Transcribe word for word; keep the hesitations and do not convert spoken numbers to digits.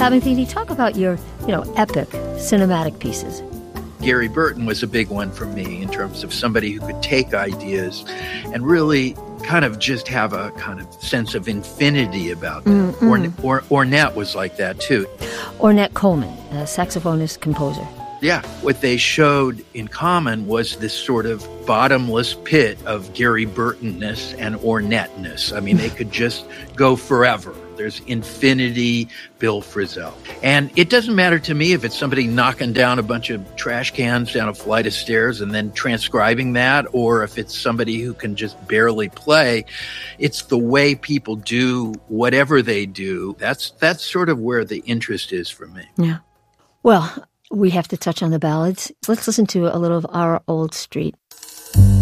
Abinthi, talk about your, you know, epic cinematic pieces. Gary Burton was a big one for me in terms of somebody who could take ideas and really kind of just have a kind of sense of infinity about them. Mm-hmm. Or, or, Ornette was like that, too. Ornette Coleman, a saxophonist, composer. Yeah, what they showed in common was this sort of bottomless pit of Gary Burton-ness and Ornette-ness. I mean, they could just go forever. There's infinity, Bill Frisell. And it doesn't matter to me if it's somebody knocking down a bunch of trash cans down a flight of stairs and then transcribing that, or if it's somebody who can just barely play. It's the way people do whatever they do. That's that's sort of where the interest is for me. Yeah. Well, we have to touch on the ballads. Let's listen to a little of Our Old Street.